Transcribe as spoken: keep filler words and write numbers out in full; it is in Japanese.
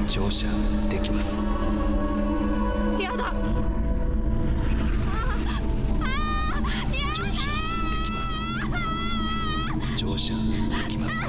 乗車できます。 やだ。 乗車できます。乗車できます。